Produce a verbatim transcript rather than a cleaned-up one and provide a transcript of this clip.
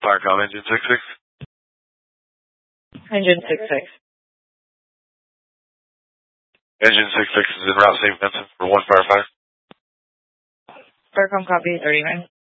Firecom, engine six six. Engine six six. Engine six six is en route Saint Vincent for one firefighter. Firecom copy, thirty-nine.